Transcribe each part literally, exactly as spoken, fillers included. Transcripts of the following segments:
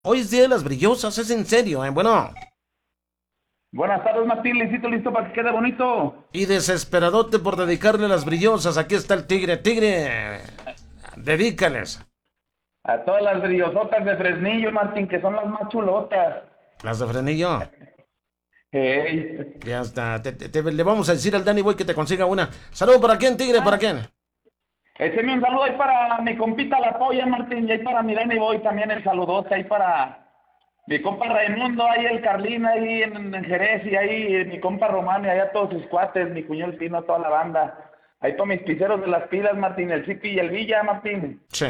Hoy es Día de las Brillosas, es en serio, ¿eh? Bueno, Buenas tardes, Martín. Listo, listo para que quede bonito. y desesperadote por dedicarle las brillosas. Aquí está el tigre, tigre. Dedícales. A todas las brillosotas de Fresnillo, Martín, que son las más chulotas. Las de frenillo. Hey. Ya está. Te- te- te- le vamos a decir al Danny Boy que te consiga una. Saludo para quién, tigre, para Ah, quién. écheme un saludo ahí para mi compita La Polla, Martín, y ahí para mi Danny Boy también el saludote, ahí para mi compa Raimundo, ahí el Carlín, ahí en, en Jerez, y ahí mi compa Román, y allá todos sus cuates, mi cuñado el Tino, toda la banda. Ahí para mis piseros de las pilas, Martín, el Zipi y el Villa, Martín. Sí.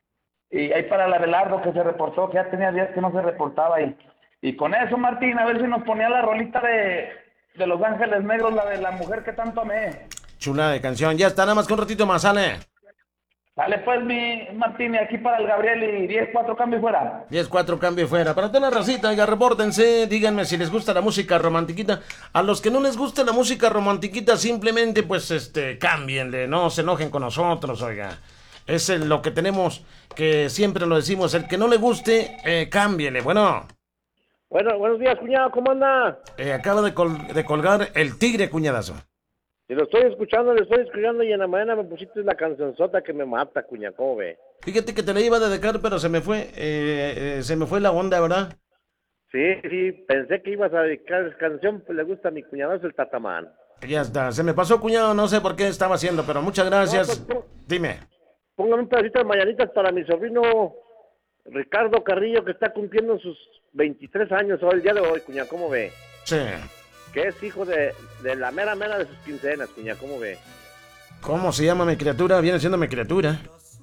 Y ahí para el Abelardo que se reportó, que ya tenía días que no se reportaba. Y, y con eso, Martín, a ver si nos ponía la rolita de, de Los Ángeles Negros, la de la mujer que tanto amé. Chula de canción. Ya está, nada más que un ratito más, sale. Dale pues, mi Martín, y aquí para el Gabriel y diez cuatro cambio y fuera. Diez cuatro cambio fuera. Para toda la racita, ya repórtense. Díganme si les gusta la música romantiquita. A los que no les gusta la música romantiquita, simplemente pues este, cámbienle. No se enojen con nosotros, oiga. Es el- lo que tenemos, que siempre lo decimos. El que no le guste, eh, cámbienle. Bueno, Bueno, buenos días, cuñado, ¿cómo anda? eh, acaba de, col- de colgar el tigre, cuñadazo. Si lo estoy escuchando, le estoy escuchando y en la mañana me pusiste la cancionzota que me mata, cuñado, ¿cómo ve? Fíjate que te la iba a dedicar, pero se me fue, eh, eh, se me fue la onda, ¿verdad? Sí, sí, pensé que ibas a dedicar esa canción, pues le gusta a mi cuñado, es el Tatamán. Ya está, se me pasó, cuñado, no sé por qué estaba haciendo, pero muchas No, pues gracias. pó- Dime. póngame un pedacito de mañanitas para mi sobrino Ricardo Carrillo, que está cumpliendo sus veintitrés años hoy, el día de hoy, cuñado, ¿cómo ve? Sí. Que es hijo de, de la mera mera de sus quincenas, cuñado, ¿cómo ve? ¿Cómo se llama mi criatura? Viene siendo mi criatura.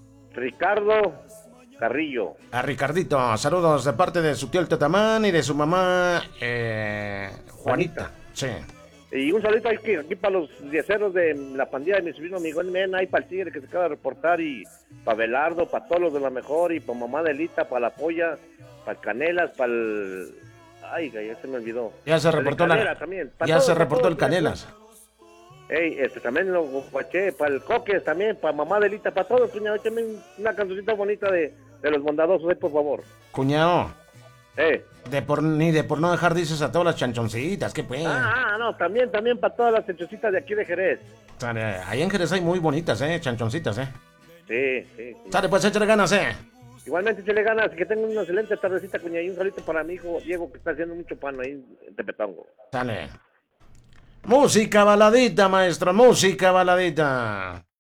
Ricardo Carrillo. A Ricardito, saludos de parte de su tío el Tatamán y de su mamá, eh, Juanita. Juanita. Sí. Y un saludito aquí, aquí para los dieceros de la pandilla de mi sobrino Miguel Mena, ahí para el Tigre que se acaba de reportar, y para Belardo, para todos los de la mejor, y para mamá Delita, para la Polla, para el Canelas, para el... Ay, ya se me olvidó. Ya se El de reportó Canela la... también. Para Ya todos, se para reportó todos, el Canelas. Ey, este también lo guaché, para el Coques también, para mamá Delita, para todos, cuñado, también una cancioncita bonita de, de los bondadosos, ahí, por favor. Cuñado, Eh. de por, ni de por no dejar dices a todas las chanchoncitas, qué pues. Ah, ah, no, también, también para todas las hechocitas de aquí de Jerez. Sale, ahí en Jerez hay muy bonitas, eh, chanchoncitas, eh. Sí, sí, sí. Sale, pues échale ganas, eh. Igualmente, si le ganas, que tengan una excelente tardecita, cuña, y un salito para mi hijo Diego, que está haciendo mucho pan ahí en Tepetongo. Sale. Música baladita, maestro, música baladita.